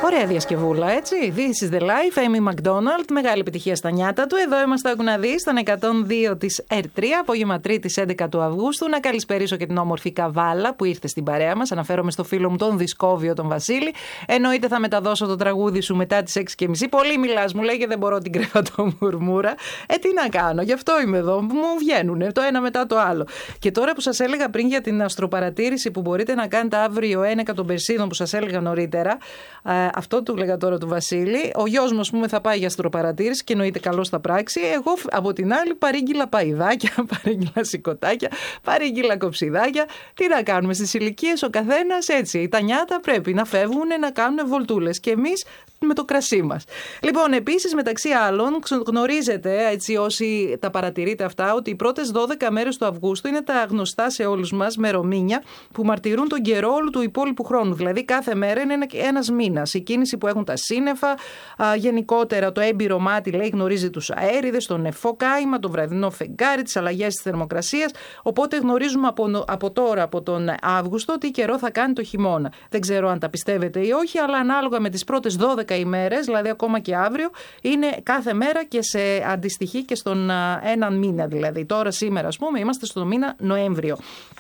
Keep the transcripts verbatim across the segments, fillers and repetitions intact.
Ωραία διασκευούλα, έτσι. This is the life, Amy McDonald. Μεγάλη επιτυχία στα νιάτα του. Εδώ είμαστε, άκου να δεις, στον εκατόν δύο της Ερ τρία, απόγευμα Τρίτης έντεκα του Αυγούστου. Να καλησπερίσω και την όμορφη Καβάλα που ήρθε στην παρέα μας. Αναφέρομαι στο φίλο μου τον Δισκόβιο, τον Βασίλη. Εννοείται θα μεταδώσω το τραγούδι σου μετά τις έξι και μισή. Πολύ μιλάς, μου λέει, και δεν μπορώ την κρεβατομουρμούρα. Ε, τι να κάνω, γι' αυτό είμαι εδώ. Μου βγαίνουν το ένα μετά το άλλο. Και τώρα που σας έλεγα πριν για την αστροπαρατήρηση που μπορείτε να κάνετε αύριο ένεκα των Περσίδων που σας έλεγα νωρίτερα. Αυτό του έλεγα τώρα του Βασίλη. Ο γιος μου, ας πούμε, θα πάει για αστροπαρατήρηση και εννοείται καλώς θα πράξει. Εγώ από την άλλη παρήγγειλα παϊδάκια, παρήγγειλα σηκωτάκια, παρήγγειλα κοψιδάκια. Τι να κάνουμε, στις ηλικίες ο καθένας έτσι. Τα νιάτα πρέπει να φεύγουν να κάνουν βολτούλες. Και εμείς με το κρασί μας. Λοιπόν, επίσης, μεταξύ άλλων, γνωρίζετε, έτσι όσοι τα παρατηρείτε αυτά, ότι οι πρώτες δώδεκα μέρες του Αυγούστου είναι τα γνωστά σε όλους μας μερομήνια που μαρτυρούν τον καιρό όλου του υπόλοιπου χρόνου. Δηλαδή, κάθε μέρα είναι ένας μήνας. Η κίνηση που έχουν τα σύννεφα, α, γενικότερα το έμπειρο μάτι, λέει, γνωρίζει τους αέριδες, το νεφό κάημα, το βραδινό φεγγάρι, τις αλλαγές της θερμοκρασίας. Οπότε γνωρίζουμε από, από τώρα, από τον Αύγουστο, τι καιρό θα κάνει το χειμώνα. Δεν ξέρω αν τα πιστεύετε ή όχι, αλλά ανάλογα με τις πρώτες δώδεκα ημέρες, δηλαδή ακόμα και αύριο, είναι κάθε μέρα και σε αντιστοιχεί και στον έναν μήνα. Δηλαδή, τώρα σήμερα, ας πούμε, είμαστε στο μήνα Νοέμβριο.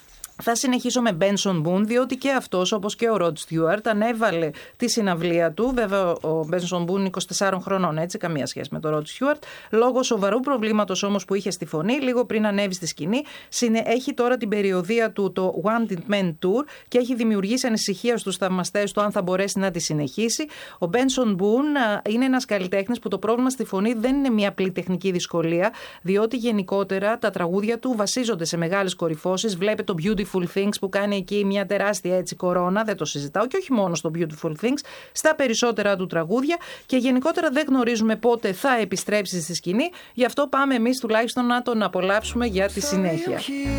Θα συνεχίσω με Benson Boone, διότι και αυτός, όπως και ο Rod Stewart, ανέβαλε τη συναυλία του. Βέβαια, ο Benson Boone είναι είκοσι τεσσάρων χρονών, έτσι, καμία σχέση με τον Rod Stewart. Λόγω σοβαρού προβλήματος όμως που είχε στη φωνή, λίγο πριν ανέβει στη σκηνή, έχει τώρα την περιοδεία του το Wanted Men Tour και έχει δημιουργήσει ανησυχία στους θαυμαστές του αν θα μπορέσει να τη συνεχίσει. Ο Benson Boone είναι ένας καλλιτέχνης που το πρόβλημα στη φωνή δεν είναι μια απλή τεχνική δυσκολία, διότι γενικότερα τα τραγούδια του βασίζονται σε μεγάλες κορυφώσεις. Βλέπετε το Beautiful Things που κάνει εκεί μια τεράστια έτσι κορώνα, δεν το συζητάω, και όχι μόνο στο Beautiful Things, στα περισσότερα του τραγούδια, και γενικότερα δεν γνωρίζουμε πότε θα επιστρέψει στη σκηνή, γι' αυτό πάμε εμείς τουλάχιστον να τον απολαύσουμε για τη συνέχεια.